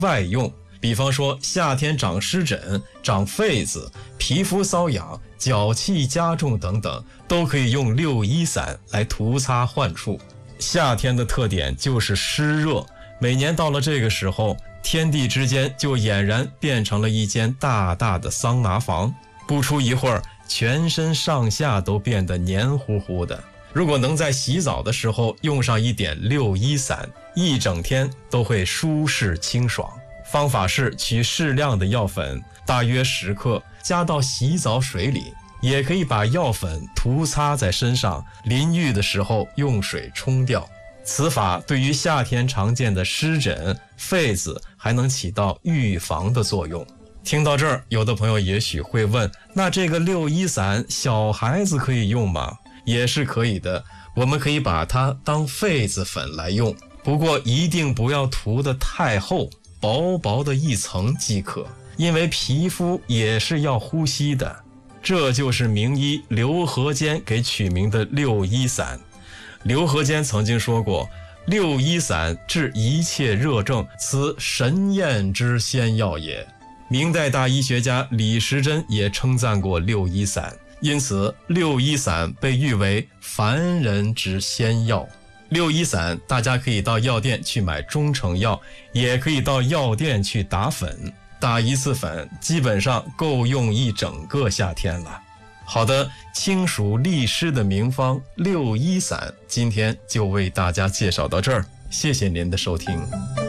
外用，比方说夏天长湿疹、长痱子、皮肤瘙痒、脚气加重等等，都可以用六一散来涂擦患处。夏天的特点就是湿热，每年到了这个时候，天地之间就俨然变成了一间大大的桑拿房，不出一会儿，全身上下都变得黏糊糊的。如果能在洗澡的时候用上一点六一散，一整天都会舒适清爽。方法是取适量的药粉，大约10克，加到洗澡水里，也可以把药粉涂擦在身上，淋浴的时候用水冲掉。此法对于夏天常见的湿疹、痱子还能起到预防的作用。听到这儿，有的朋友也许会问，那这个六一散小孩子可以用吗？也是可以的，我们可以把它当痱子粉来用，不过一定不要涂得太厚，薄薄的一层即可，因为皮肤也是要呼吸的。这就是名医刘和坚给取名的六一散。刘和坚曾经说过，六一散治一切热症，此神验之仙药也。明代大医学家李时珍也称赞过六一散，因此六一散被誉为凡人之仙药。六一散大家可以到药店去买中成药，也可以到药店去打粉，打一次粉基本上够用一整个夏天了。好的，清暑利湿的名方六一散今天就为大家介绍到这儿，谢谢您的收听。